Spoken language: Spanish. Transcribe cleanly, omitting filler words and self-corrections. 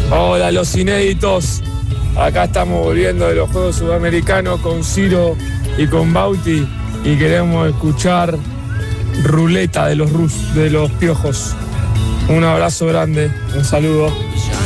Hola, los inéditos. Acá estamos volviendo de los Juegos Sudamericanos con Ciro y con Bauti y queremos escuchar Ruleta de los Piojos. Un abrazo grande, un saludo.